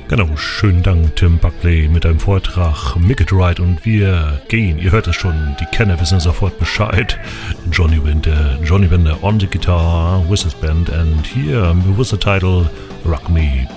Genau, schönen Dank Tim Buckley mit einem Vortrag Make It Right und wir gehen, ihr hört es schon, die Kenner wissen sofort Bescheid. Johnny Winter on the guitar with his band and here with the title Rock Me